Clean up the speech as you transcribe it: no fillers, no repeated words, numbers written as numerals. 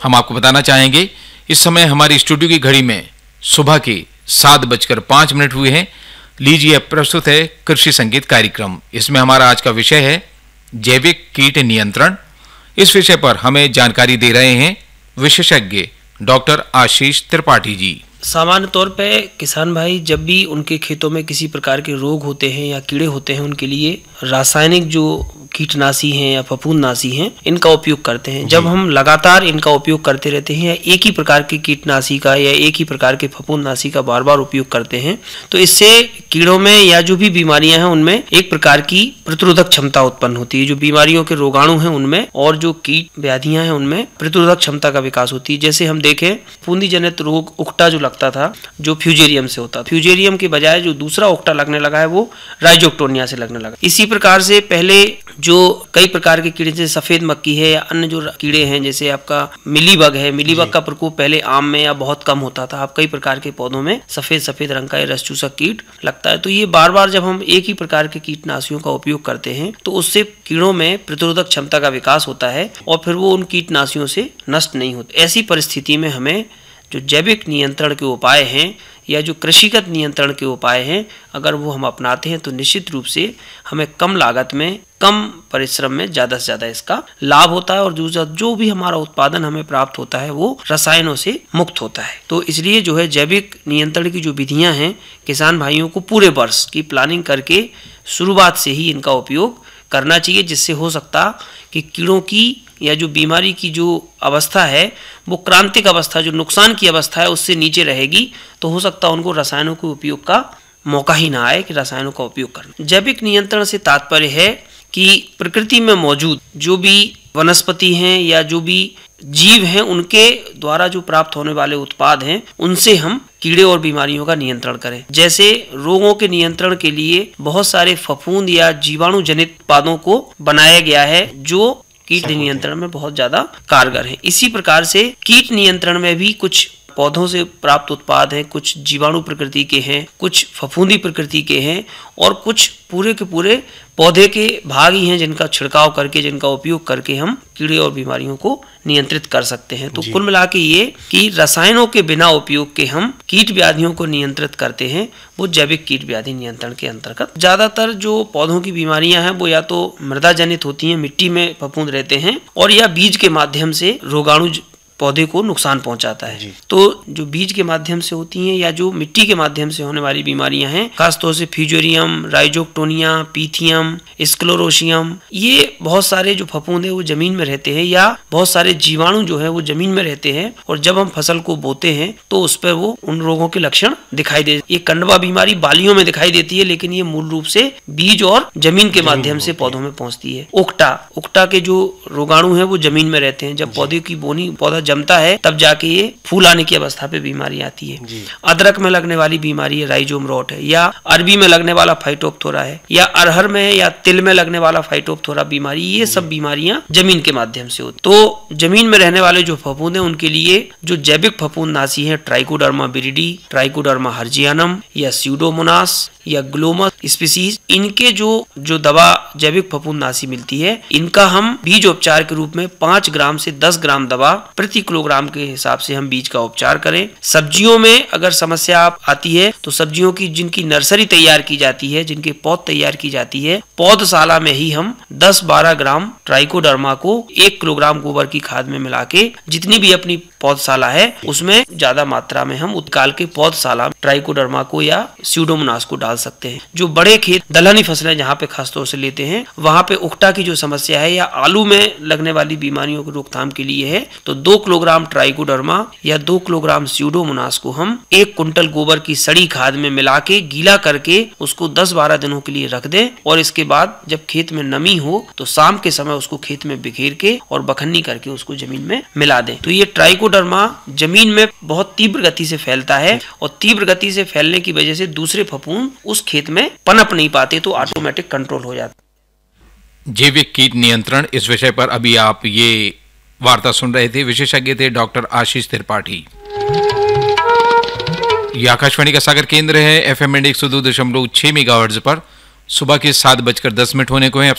हम आपको बताना चाहेंगे इस समय हमारी स्टूडियो की घड़ी में सुबह के 7:05 हुए हैं। लीजिए प्रस्तुत है कृषि संगीत कार्यक्रम। इसमें हमारा आज का विषय है जैविक कीट नियंत्रण। इस विषय पर हमें जानकारी दे रहे हैं विशेषज्ञ डॉक्टर आशीष त्रिपाठी जी। सामान्य तौर पे किसान भाई जब भी उनके खेतों में किसी प्रकार के रोग होते हैं या कीड़े होते हैं, उनके लिए रासायनिक जो कीटनाशी हैं या फफूंदनाशी हैं, इनका उपयोग करते हैं। जब हम लगातार इनका उपयोग करते रहते हैं या एक ही प्रकार की कीटनाशी का या एक ही प्रकार के फफूंदनाशी का बार बार उपयोग करते हैं, तो इससे कीड़ों में या जो भी बीमारियां हैं उनमें एक प्रकार की प्रतिरोधक क्षमता उत्पन्न होती है। जो बीमारियों के रोगाणु हैं उनमें और जो कीट व्याधियां हैं उनमें प्रतिरोधक क्षमता का विकास होती है। जैसे हम देखें फफूंदी जनित रोग उकटा जो लगता था, जो फ्यूजेरियम से होता, फ्यूजेरियम के बजाय जो दूसरा उकटा लगने लगा है वो राइजोक्टोनिया से लगने लगा। इसी प्रकार से पहले जो कई प्रकार के कीड़े जैसे सफेद मक्खी है या अन्य जो कीड़े हैं, जैसे आपका मिलीबग है, मिलीबग का प्रकोप पहले आम में या बहुत कम होता था। अब कई प्रकार के पौधों में सफेद सफेद रंग का रस चूसक कीट लगता है। तो ये बार बार जब हम एक ही प्रकार के कीटनाशियों का उपयोग करते हैं तो उससे कीड़ों में प्रतिरोधक क्षमता का विकास होता है और फिर वो उन कीटनाशियों से नष्ट नहीं होते। ऐसी परिस्थिति में हमें जो जैविक नियंत्रण के उपाय हैं या जो कृषिगत नियंत्रण के उपाय हैं, अगर वो हम अपनाते हैं तो निश्चित रूप से हमें कम लागत में, कम परिश्रम में ज़्यादा से ज़्यादा इसका लाभ होता है और जो भी हमारा उत्पादन हमें प्राप्त होता है वो रसायनों से मुक्त होता है। तो इसलिए जो है जैविक नियंत्रण की जो विधियां हैं, किसान भाइयों को पूरे वर्ष की प्लानिंग करके शुरुआत से ही इनका उपयोग करना चाहिए, जिससे हो सकता कि कीड़ों की या जो बीमारी की जो अवस्था है वो क्रांतिक अवस्था, जो नुकसान की अवस्था है उससे नीचे रहेगी। तो हो सकता है उनको रसायनों के उपयोग का मौका ही ना आए कि रसायनों का उपयोग करना। जैविक नियंत्रण से तात्पर्य है कि प्रकृति में मौजूद जो भी वनस्पति हैं या जो भी जीव हैं उनके द्वारा जो प्राप्त होने वाले उत्पाद हैं उनसे हम कीड़े और बीमारियों का नियंत्रण करें। जैसे रोगों के नियंत्रण के लिए बहुत सारे फफूंद या जीवाणु जनित उत्पादों को बनाया गया है जो कीट नियंत्रण में बहुत ज्यादा कारगर है। इसी प्रकार से कीट नियंत्रण में भी कुछ पौधों से प्राप्त उत्पाद हैं, कुछ जीवाणु प्रकृति के हैं, कुछ फफूंदी प्रकृति के हैं और कुछ पूरे के पूरे पौधे के भाग ही हैं जिनका छिड़काव करके, जिनका उपयोग करके हम कीड़े और बीमारियों को नियंत्रित कर सकते हैं। तो कुल मिला के ये कि रसायनों के बिना उपयोग के हम कीट व्याधियों को नियंत्रित करते हैं, वो जैविक कीट व्याधि नियंत्रण के अंतर्गत। ज्यादातर जो पौधों की बीमारियां हैं वो या तो मृदा जनित होती हैं, मिट्टी में फफूंद रहते हैं, और या बीज के माध्यम से रोगाणु पौधे को नुकसान पहुंचाता है। तो जो बीज के माध्यम से होती हैं या जो मिट्टी के माध्यम से होने वाली बीमारियां हैं, खासतौर से फ्यूजेरियम, राइजोक्टोनिया, पीथियम, स्क्लेरोशियम, ये बहुत सारे जो फफूंद है वो जमीन में रहते हैं या बहुत सारे जीवाणु जो है वो जमीन में रहते हैं और जब हम फसल को बोते हैं तो उस पर वो उन रोगों के लक्षण दिखाई दे। ये कंडवा बीमारी बालियों में दिखाई देती है, लेकिन ये मूल रूप से बीज और जमीन के माध्यम से पौधों में पहुंचती है। उकटा के जो रोगाणु है वो जमीन में रहते हैं। जब पौधे की बोनी पौधा जमता है तब जाके ये फूल आने की अवस्था पे बीमारी आती है। अदरक में लगने वाली बीमारी है राइजोम रॉट है, या अरबी में लगने वाला फाइटोप्थोरा है, या अरहर में या तिल में लगने वाला फाइटोप्थोरा बीमारी, ये सब बीमारियां जमीन के माध्यम से होती। तो जमीन में रहने वाले जो फफूंद हैं उनके लिए जो जैविक फफूंदनाशी है, ट्राइकोडर्मा विरिडी, ट्राइकोडर्मा हर्जियानम या स्यूडोमोनास या ग्लोमस स्पीसीज, इनके जो दवा जैविक फफूंदनाशी मिलती है, इनका हम बीज उपचार के रूप में 5 ग्राम से 10 ग्राम दवा प्रति किलोग्राम के हिसाब से हम बीज का उपचार करें। सब्जियों में अगर समस्या आती है तो सब्जियों की जिनकी नर्सरी तैयार की जाती है, जिनके पौध तैयार की जाती है, पौधशाला में ही हम 10-12 ग्राम ट्राइकोडर्मा को 1 किलोग्राम गोबर की खाद में मिला के, जितनी भी अपनी पौधशाला है उसमें ज्यादा मात्रा में हम उत्काल के पौधशाला ट्राइकोडर्मा को या स्यूडोमोनास को डाल सकते हैं। जो बड़े खेत दलहनी फसलें जहाँ पे खासतौर से लेते हैं वहां पे उकटा की जो समस्या है या आलू में लगने वाली बीमारियों की रोकथाम के लिए है, तो 2 किलोग्राम ट्राइकोडर्मा या 2 किलोग्राम स्यूडोमोनास को हम 1 कुंटल गोबर की सड़ी खाद में मिला के गीला करके उसको 10-12 दिनों के लिए रख दें और इसके बाद जब खेत में नमी हो तो शाम के समय उसको खेत में बिखेर के और बखन्नी करके उसको जमीन में मिला दें। तो ये ट्राइकोडर्मा जमीन में बहुत तीव्र गति से फैलता है और तीव्र गति से फैलने की वजह से दूसरे फफूंद उस खेत में पनप नहीं पाते, तो ऑटोमेटिक कंट्रोल हो जाता। जैविक कीट नियंत्रण, इस विषय पर अभी आप ये वार्ता सुन रहे थे। विशेषज्ञ थे डॉक्टर आशीष त्रिपाठी। यह आकाशवाणी का सागर केंद्र है, FM 102.6 मेगाहर्ट्ज पर। सुबह के 7:10 होने को है।